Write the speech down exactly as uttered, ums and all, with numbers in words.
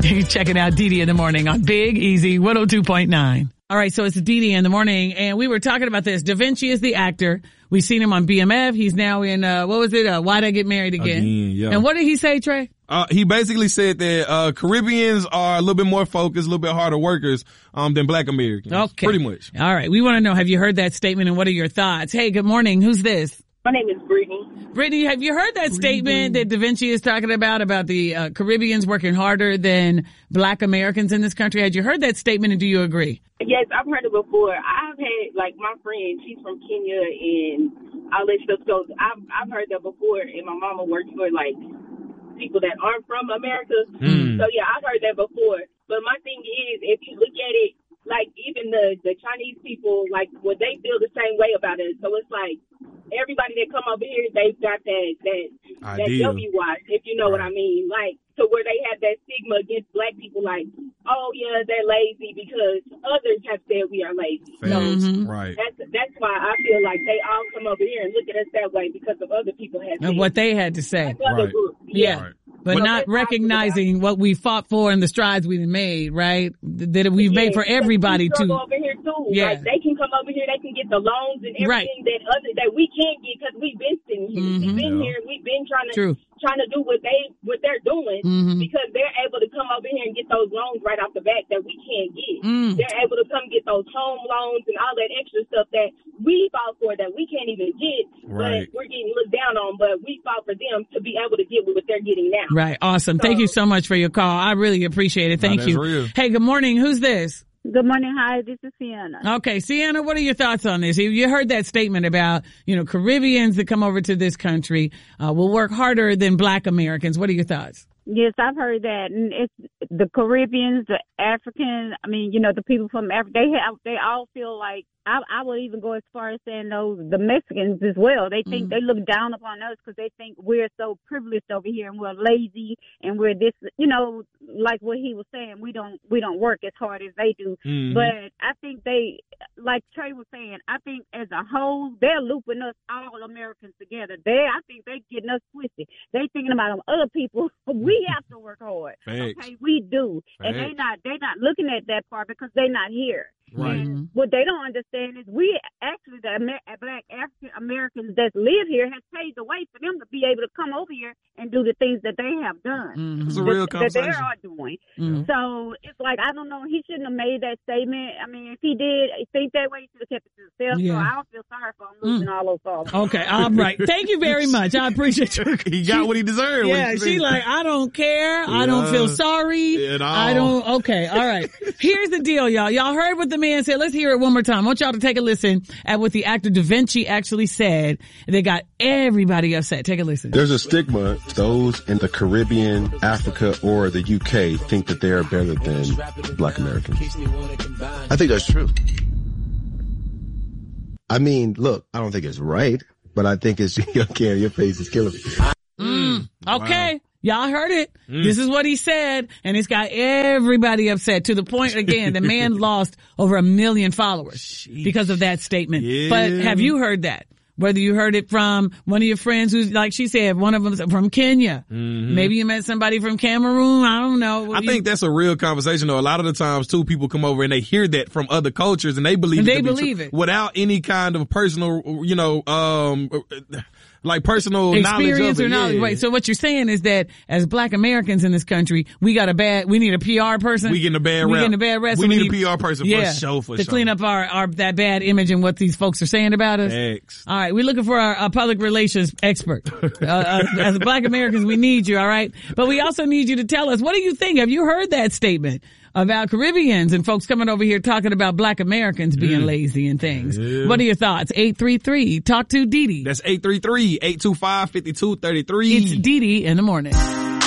Checking out Dee Dee in the morning on Big Easy one oh two point nine. All right, so it's Dee Dee in the morning, and we were talking about this. Da Vinci is the actor. We've seen him on B M F. He's now in, uh, what was it? Uh, Why'd I Get Married Again? Again, yeah. And what did he say, Trey? Uh, he basically said that, uh, Caribbeans are a little bit more focused, a little bit harder workers, um, than Black Americans. Okay. Pretty much. All right. We want to know, have you heard that statement and what are your thoughts? Hey, good morning. Who's this? My name is Brittany. Brittany, have you heard that statement that Da Vinci is talking about, about the uh, Caribbeans working harder than Black Americans in this country? Had you heard that statement and do you agree? Yes, I've heard it before. I've had, like, my friend, she's from Kenya and all that stuff. So I've, I've heard that before, and my mama works for, like, people that aren't from America. Mm. So, yeah, I've heard that before. But my thing is, if you look at it, like, even the, the Chinese people, like, well, they feel the same way about it. So it's like, everybody that come over here, they've got that, that, that W watch, if you know right. what I mean. Like, to where they have that stigma against Black people, like, oh, yeah, they're lazy because others have said we are lazy. So mm-hmm. right. that's, that's why I feel like they all come over here and look at us that way because of other people have said. And what they had to say. Right. Yeah. Right. But so not recognizing what we fought for and the strides we've made, right? That we've yeah, made for everybody to. over here too. Yeah. Like they can come over here, they can get the loans and everything right. that other that we can't get because we've been sitting here. Mm-hmm. We've been yeah. here. We've been trying to True. trying to do what they what they're doing mm-hmm. because they're able to come over here and get those loans right off the bat that we can't get. Mm. They're able to come get those home loans and all that extra stuff that we fought for that we can't even get, right. but we're getting looked down on. But we fought for them to be able to get what they're getting now. Right. Awesome. So, Thank you so much for your call. I really appreciate it. Thank no, you. Real. Hey, good morning. Who's this? Good morning. Hi, this is Sienna. Okay, Sienna, what are your thoughts on this? You heard that statement about, you know, Caribbeans that come over to this country uh, will work harder than Black Americans. What are your thoughts? Yes, I've heard that. And it's the Caribbeans, the Africans, I mean, you know, the people from Africa, they have, they all feel like, I, I would even go as far as saying those, the Mexicans as well. They think, mm-hmm. they look down upon us because they think we're so privileged over here and we're lazy and we're this, you know, like what he was saying, we don't, we don't work as hard as they do. Mm-hmm. But I think they, like Trey was saying, I think as a whole, they're looping us all Americans together. They, I think they getting us twisted. They thinking about other people. We have to work hard. Thanks. Okay, we do. Thanks. And they not, they not looking at that part because they not here. Right. And what they don't understand is we actually, the Amer- Black African Americans that live here, has paved the way for them to be able to come over here and do the things that they have done. Mm-hmm. It's a real that, conversation. that they are doing. Mm-hmm. So it's like, I don't know, he shouldn't have made that statement. I mean, if he did think that way, he should have kept it to himself. Yeah. So I don't feel sorry for him losing mm. all those followers. Okay, all right. Thank you very much. I appreciate you. He got she, what he deserved. Yeah, she's like, I don't care. I don't feel sorry. At all. I don't. Okay, all right. Here's the deal, y'all. Y'all heard what the man said. Let's hear it one more time. I want y'all to take a listen at what the actor Da Vinci actually said. They got everybody upset. Take a listen. There's a stigma. Those in the Caribbean, Africa, or the U K think that they are better than Black Americans. I think that's true. I mean, look, I don't think it's right, but I think it's, okay, your face is killing me. Mm, okay. Wow. Y'all heard it. Mm. This is what he said, and it's got everybody upset to the point, again, the man lost over a million followers Sheesh. because of that statement. Yeah. But have you heard that? Whether you heard it from one of your friends who's, like she said, one of them from Kenya. Mm-hmm. Maybe you met somebody from Cameroon. I don't know. I you, think that's a real conversation, though. A lot of the times, too, people come over and they hear that from other cultures and they believe and it they to believe be it. Without any kind of personal, you know, um, like personal experience knowledge of it. or knowledge. Yeah. Right. So what you're saying is that as Black Americans in this country, we got a bad, we need a P R person. We getting a bad rep. We getting a bad rep. We so need, we need a P R person yeah, for sure, for to sure. clean up our, our, that bad image and what these folks are saying about us. Thanks. All right. We're looking for our, our public relations expert. uh, uh, as Black Americans, we need you. All right. But we also need you to tell us, what do you think? Have you heard that statement about Caribbeans and folks coming over here talking about Black Americans being mm. lazy and things? Yeah. What are your thoughts? eight three three talk to Dee Dee. That's eight three three, eight two five, five two three three. It's Dee Dee in the morning.